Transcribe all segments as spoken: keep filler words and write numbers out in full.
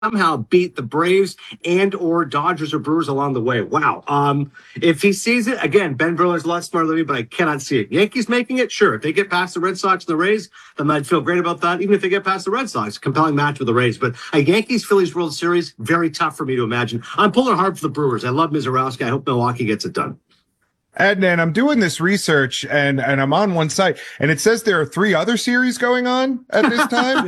somehow beat the Braves and or Dodgers or Brewers along the way. Wow. Um, if he sees it, again, Ben Verlin's a lot smarter than me, but I cannot see it. Yankees making it, sure. If they get past the Red Sox and the Rays, then I'd feel great about that. Even if they get past the Red Sox, compelling match with the Rays. But a Yankees-Phillies World Series, very tough for me to imagine. I'm pulling hard for the Brewers. I love Mizorowski. I hope Milwaukee gets it done. Adnan, I'm doing this research and, and I'm on one site and it says there are three other series going on at this time.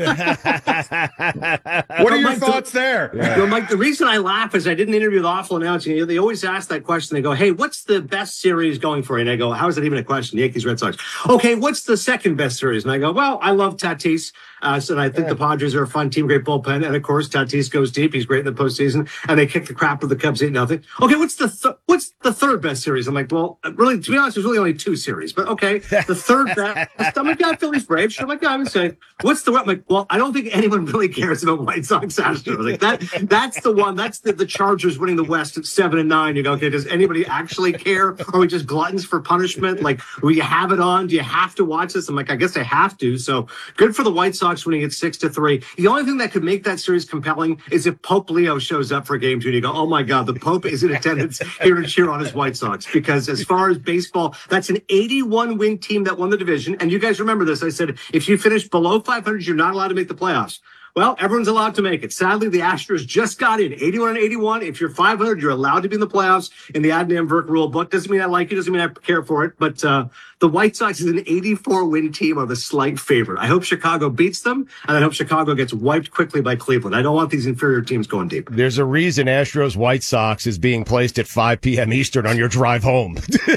What are your Mike, thoughts the, there? Yeah. Well, Mike, the reason I laugh is I did an interview with Awful Announcing. They always ask that question. They go, hey, what's the best series going for you? And I go, how is that even a question? Yankees, Red Sox. Okay, what's the second best series? And I go, well, I love Tatis. Uh, so I think yeah. the Padres are a fun team, great bullpen. And of course, Tatis goes deep. He's great in the postseason. And they kick the crap with the Cubs eight nothing. Okay, what's the th- what's the third best series? I'm like, well, really, to be honest, there's really only two series. But okay, the third best. I'm like, yeah, Phillies, Braves. I'm like, yeah, I would say, what's the I'm like, well, I don't think anyone really cares about White Sox Astros. Like that, that's the one. That's the, the Chargers winning the West at seven and nine. You go, okay, does anybody actually care? Or are we just gluttons for punishment? Like, will you have it on? Do you have to watch this? I'm like, I guess I have to. So good for the White Sox winning it six to three. The only thing that could make that series compelling is if Pope Leo shows up for game two and you go, oh my God, the Pope is in attendance here to cheer on his White Sox. Because as far as baseball, that's an eighty-one win team that won the division. And you guys remember this. I said, if you finish below five hundred, you're not allowed to make the playoffs. Well, everyone's allowed to make it. Sadly, the Astros just got in eighty-one and eighty-one. If you're five hundred, you're allowed to be in the playoffs in the Adnan Virk rule book. Doesn't mean I like it. Doesn't mean I care for it. But uh, the White Sox is an eighty-four win team of a slight favorite. I hope Chicago beats them, and I hope Chicago gets wiped quickly by Cleveland. I don't want these inferior teams going deep. There's a reason Astros White Sox is being placed at five p.m. Eastern on your drive home.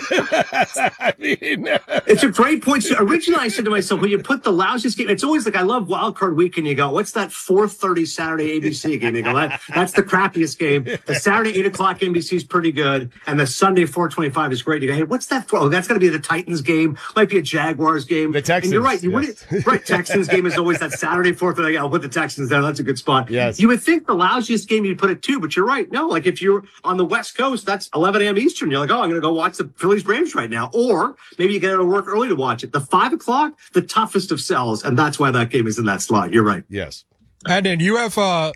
I mean, it's a great point. So originally, I said to myself, when you put the lousiest game, it's always like, I love Wild Card Weekend. You go, what's that four thirty Saturday A B C game? You go, that, that's the crappiest game. The Saturday eight o'clock N B C is pretty good, and the Sunday four twenty-five is great. You go, hey, what's that for? Oh, that's going to be the Titans game. Might be a Jaguars game. The Texans. And you're right. You yes. wouldn't, right. Texans game is always that Saturday four thirty. I'll put the Texans there. That's a good spot. Yes. You would think the lousiest game you'd put it two, but you're right. No, like if you're on the West Coast, that's eleven a.m. Eastern. You're like, oh, I'm going to go watch the Phillies Braves right now. Or maybe you get out of work early to watch it. The five o'clock, the toughest of sells, and that's why that game is in that slot. You're right. Yes. And then you have uh,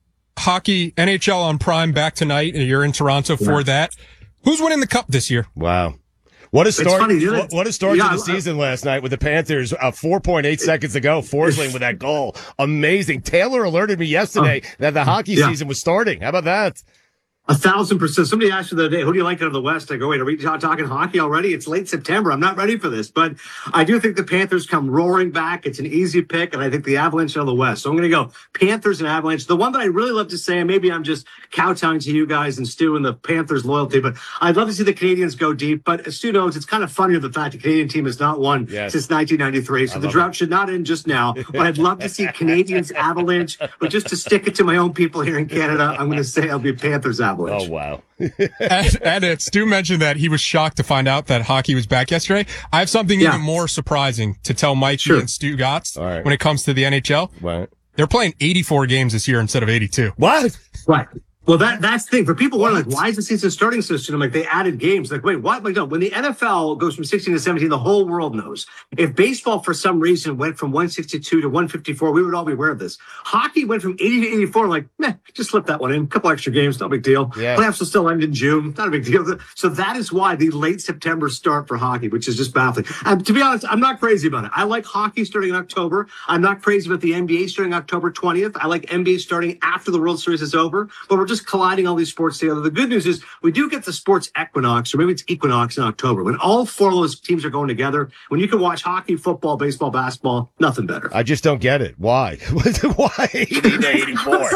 hockey, N H L on Prime back tonight, and you're in Toronto for yeah. that. Who's winning the Cup this year? Wow. What a start! Funny, what, what a start yeah, to the I, season last night with the Panthers. Uh, four point eight seconds to go, Forsling with that goal. Amazing. Taylor alerted me yesterday uh, that the hockey yeah. season was starting. How about that? A thousand percent. Somebody asked me the other day, who do you like out of the West? I go, wait, are we talking hockey already? It's late September. I'm not ready for this. But I do think the Panthers come roaring back. It's an easy pick, and I think the Avalanche out of the West. So I'm going to go Panthers and Avalanche. The one that I really love to say, and maybe I'm just kowtowing to you guys and Stu and the Panthers loyalty, but I'd love to see the Canadians go deep. But as Stu knows, it's kind of funny the fact the Canadian team has not won yes. since nineteen ninety-three. So I the drought it. should not end just now. But I'd love to see Canadians Avalanche. But just to stick it to my own people here in Canada, I'm going to say it'll be Panthers Avalanche. Oh, wow. and, and it, Stu mentioned that he was shocked to find out that hockey was back yesterday. I have something yeah. even more surprising to tell Mikey sure. and Stu Gotts right. when it comes to the N H L. Right. They're playing eighty-four games this year instead of eighty-two. What? Right. Well, that that's the thing. For people wondering, like, why is the season starting so soon? I'm like, they added games. Like, wait, what? Like, no, when the N F L goes from sixteen to seventeen, the whole world knows. If baseball, for some reason, went from one sixty-two to one fifty-four, we would all be aware of this. Hockey went from eighty to eighty-four. Like, meh, just slip that one in. A couple extra games, no big deal. Yeah. Playoffs will still end in June. Not a big deal. So that is why the late September start for hockey, which is just baffling. Um, to be honest, I'm not crazy about it. I like hockey starting in October. I'm not crazy about the N B A starting October twentieth. I like N B A starting after the World Series is over. But we're just colliding all these sports together. The good news is we do get the sports equinox, or maybe it's equinox in October, when all four of those teams are going together, when you can watch hockey, football, baseball, basketball, nothing better. I just don't get it. Why? Why eighty to eighty-four?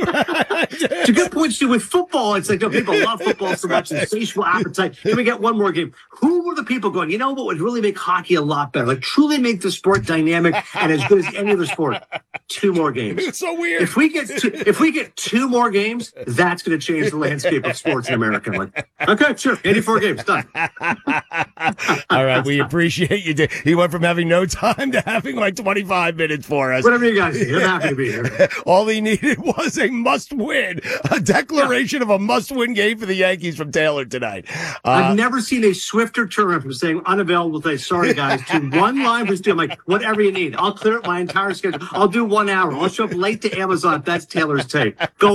It's a good point, Stu. With football, it's like, no, people love football so much, insatiable appetite. Can we get one more game? Who were the people going, you know what would really make hockey a lot better? Like, truly make the sport dynamic and as good as any other sport? Two more games. It's so weird. If we get two, if we get two more games, that's going to change the landscape of sports in America. I'm like, okay, sure, eighty-four games, done. All right, we appreciate you. Did. He went from having no time to having like twenty-five minutes for us. Whatever you guys need, I'm happy to be here. All he needed was a must-win, a declaration yeah. of a must-win game for the Yankees from Taylor tonight. Uh, I've never seen a swift swifter turn from saying unavailable today, sorry guys, to one line for Stu. I'm like, whatever you need. I'll clear up my entire schedule. I'll do one hour. I'll show up late to Amazon if that's Taylor's take. Go